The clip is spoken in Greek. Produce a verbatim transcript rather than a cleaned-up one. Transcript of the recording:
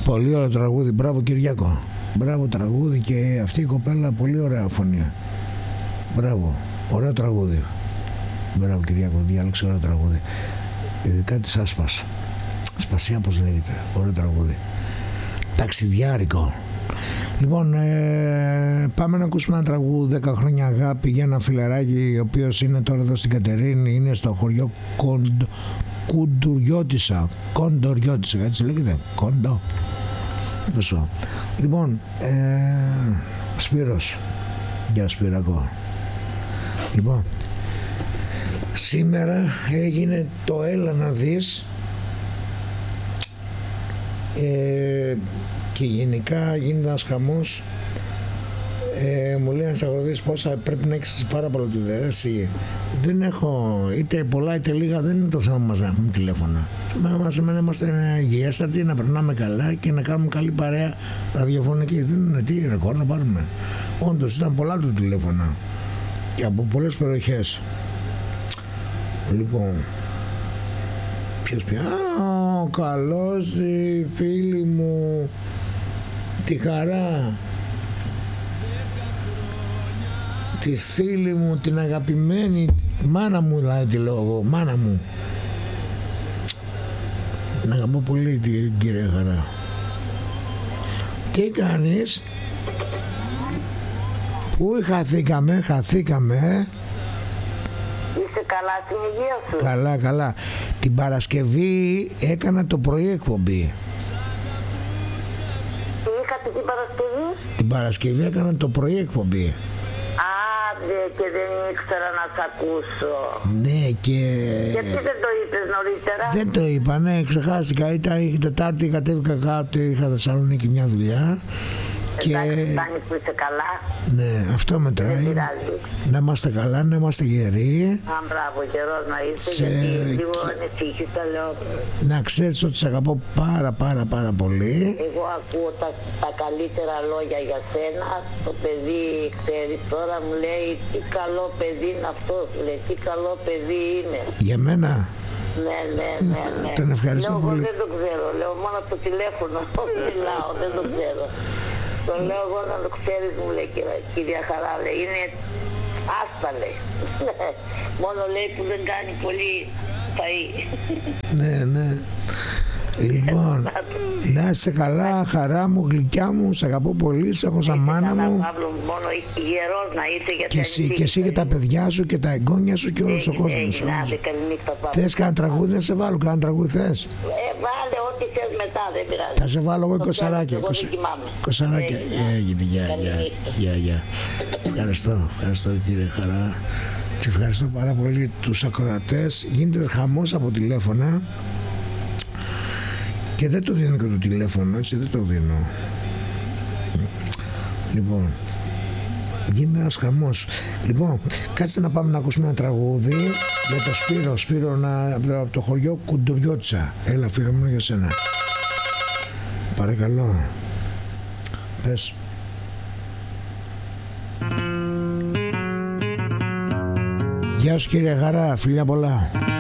Πολύ ωραίο τραγούδι, μπράβο Κυριάκο. Μπράβο τραγούδι και αυτή η κοπέλα πολύ ωραία φωνή. Μπράβο, ωραίο τραγούδι. Μπράβο Κυριάκο, διάλεξε ωραίο τραγούδι. Ειδικά της Άσπας. Σπασία πως λέγεται, ωραίο τραγούδι. Ταξιδιάρικο. Λοιπόν, ε, πάμε να ακούσουμε ένα τραγούδι δέκα χρόνια αγάπη για ένα φιλαράκι ο οποίος είναι τώρα εδώ στην Κατερίνη, είναι στο χωριό Κοντ, Κουντουριώτισσα, Κοντοριώτισσα, έτσι λέγεται, Κοντο. Πεσό. Λοιπόν, ε, Σπύρος, για Σπυρακό. Λοιπόν, σήμερα έγινε το Έλα να δεις ε, και γενικά γίνεται ένας χαμός. Ε, μου λέει ένας αγροτής πόσα πρέπει να έχεις πάρα πολλά τηλέφωνα. Δεν έχω είτε πολλά είτε λίγα, δεν είναι το θέμα μας να έχουμε τηλέφωνα. Μας εμένα είμαστε υγιέστατοι, να περνάμε καλά και να κάνουμε καλή παρέα ραδιοφωνική. Δεν είναι τι ρεκόρ να πάρουμε. Όντως ήταν πολλά τα τηλέφωνα και από πολλές περιοχές. Λοιπόν, ποιος πια, α, καλώς η φίλη μου, τη χαρά, τη φίλη μου, την αγαπημένη μάνα μου, δηλαδή τη λέω εγώ, μάνα μου. Την αγαπώ πολύ την κυρία Χαρά. Τι κάνεις? Πού χαθήκαμε, χαθήκαμε. Είσαι καλά στην υγεία σου? Καλά, καλά. Την Παρασκευή έκανα το πρωί εκπομπή. Τι είχατε την Παρασκευή? Την Παρασκευή έκανα το πρωί εκπομπή. Α, δε, και δεν ήξερα να σ' ακούσω. Ναι, και... Γιατί δεν το είπες νωρίτερα? Δεν το είπα, ναι, ξεχάστηκα. Ήταν η Τετάρτη, κατέβηκα κάτω, είχα Θεσσαλονίκη μια δουλειά. Και... Εντάξει, φτάνεις που είσαι καλά. Ναι, αυτό μετράει. Να είμαστε καλά, να είμαστε γεροί. Α, μπράβο, καιρός να είσαι, σε... γιατί λίγο ανησύχησα, λέω. Να ξέρεις ότι σε αγαπώ πάρα πάρα πάρα πολύ. Εγώ ακούω τα, τα καλύτερα λόγια για σένα. Το παιδί, ξέρεις, τώρα μου λέει τι καλό παιδί είναι αυτός, λέει, τι καλό παιδί είναι. Για μένα. Ναι, ναι, ναι, ναι. Τον ευχαριστώ λέω, πολύ. Εγώ δεν το ξέρω, λέω μόνο από το τηλέφωνο μιλάω, δεν το ξέρω. Το λέω εγώ να το ξέρεις, μου λέει κυρία Χαρά, λέει, είναι άσπα, λέει. Μόνο λέει που δεν κάνει πολύ φαΐ. Ναι, ναι. Λοιπόν, να είσαι καλά, χαρά μου, γλυκιά μου, σε αγαπώ πολύ, σε έχω σαν μάνα μου. Μόνο γερός να είσαι, γιατί και εσύ, και εσύ και τα παιδιά σου και τα εγγόνια σου και όλος ο κόσμος. Θες κανένα τραγούδι να σε βάλω, κανένα τραγούδι θες? Ε, βάλε ό,τι θες μετά, δεν πειράζει. Θα σε βάλω εγώ εικοσαράκια. Εικοσαράκια. Έγινε, γεια, γεια, γεια. Ευχαριστώ, ευχαριστώ κύριε Χαρά. Και ευχαριστώ πάρα πολύ τους ακροατές. Γίνεται χαμός από τηλέφωνα. Και δεν το δίνω και το τηλέφωνο, έτσι, δεν το δίνω. Λοιπόν, γίνεται ένας χαμός. Λοιπόν, κάτσε να πάμε να ακούσουμε ένα τραγούδι για το Σπύρο. Σπύρο να, από το χωριό Κουντουριώτισσα. Έλα, φίλο μου, για σένα. Παρακαλώ. Πες. Γεια σου κύριε Χαρά, φιλιά πολλά.